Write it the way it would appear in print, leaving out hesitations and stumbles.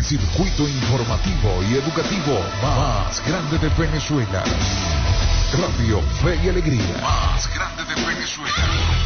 circuito informativo y educativo más grande de Venezuela. Radio Fe y Alegría. Más grande de Venezuela.